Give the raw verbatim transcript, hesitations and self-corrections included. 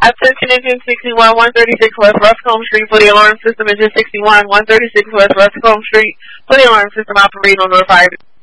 Attention engine sixty-one, one thirty-six West Ruscombe Street for the alarm system. Engine sixty-one, one thirty-six West Ruscombe Street for the alarm system operating on the fire.